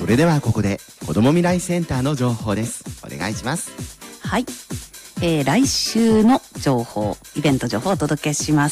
れではここで子ども未来センターの情報です。お願いします。 はい、来週の情報、イベント情報をお届けします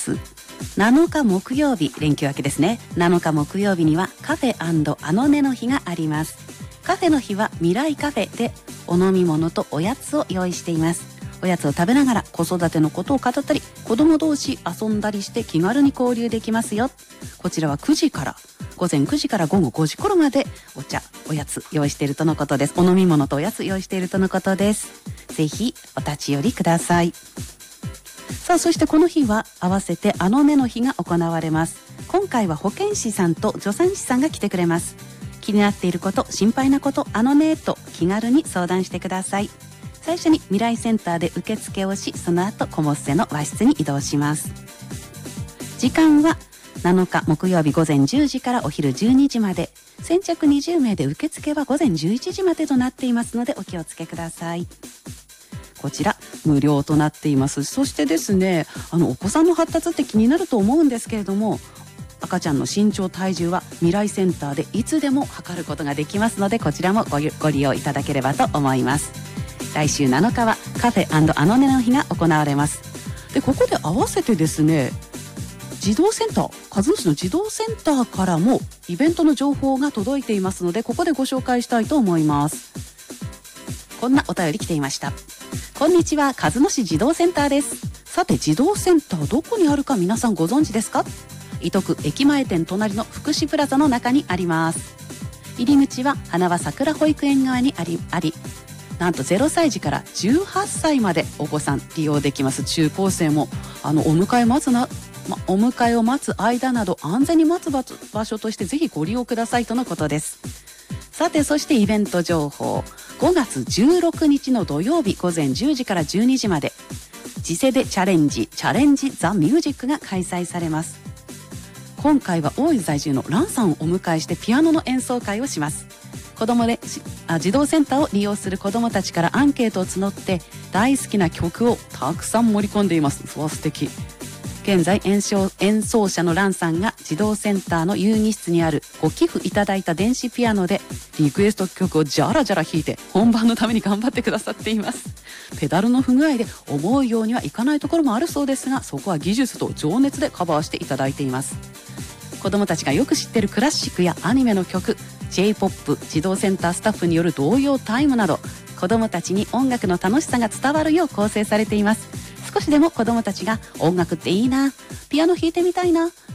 。7日木曜日、連休明けですね。7日木曜日にはカフェ&あのねの日があります。カフェの日は未来カフェでお飲み物とおやつを用意しています。おやつを食べながら子育てのことを語ったり、子供同士遊んだりして気軽に交流できますよ。こちらは午前9時から午後5時頃までおやつ用意しているとのことです。お飲み物とおやつ用意しているとのことです。ぜひお立ち寄りください。さあ、そしてこの日は合わせてあのねの日が行われます。今回は保健師さんと助産師さんが来てくれます。気になっていること、心配なこと、あのねと気軽に相談してください。最初に未来センターで受付をし、その後コモッセの和室に移動します。時間は7日木曜日午前10時からお昼12時まで、先着20名で受付は午前11時までとなっていますのでお気をつけください。こちら無料となっています。そしてですね、お子さんの発達って気になると思うんですけれども、赤ちゃんの身長体重は未来センターでいつでも測ることができますので、こちらもご利用いただければと思います。来週7日はカフェ&あのねの日が行われます。で、ここで合わせてですね、児童センター、鹿角市の児童センターからもイベントの情報が届いていますので、ここでご紹介したいと思います。こんなお便り来ていました。こんにちは、鹿角市児童センターです。さて、児童センターどこにあるか皆さんご存知ですか？糸区駅前店隣の福祉プラザの中にあります。入り口は花輪桜保育園側にあり、なんと0歳児から18歳までお子さん利用できます。中高生もお迎えを待つ間など安全に待つ場所としてぜひご利用くださいとのことです。さて、そしてイベント情報、5月16日の土曜日午前10時から12時まで次世でチャレンジザ・ミュージックが開催されます。今回は大井在住のランさんをお迎えしてピアノの演奏会をします。児童センターを利用する子どもたちからアンケートを募って大好きな曲をたくさん盛り込んでいます。素敵。現在演奏者のランさんが児童センターの遊戯室にあるご寄付いただいた電子ピアノでリクエスト曲をじゃらじゃら弾いて本番のために頑張ってくださっています。ペダルの不具合で思うようにはいかないところもあるそうですが、そこは技術と情熱でカバーしていただいています。子どもたちがよく知っているクラシックやアニメの曲、J-POP、児童センタースタッフによる童謡タイムなど、子どもたちに音楽の楽しさが伝わるよう構成されています。少しでも子どもたちが音楽っていいな、ピアノ弾いてみたいな